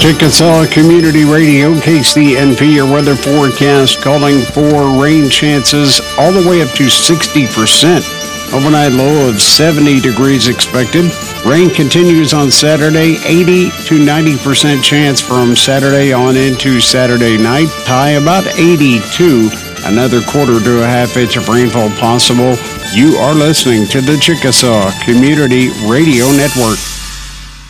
Chickasaw Community Radio, KCNP, your weather forecast calling for rain chances all the way up to 60%. Overnight low of 70 degrees expected. Rain continues on Saturday, 80 to 90% chance from Saturday on into Saturday night. High about 82. Another quarter to a half inch of rainfall possible. You are listening to the Chickasaw Community Radio Network.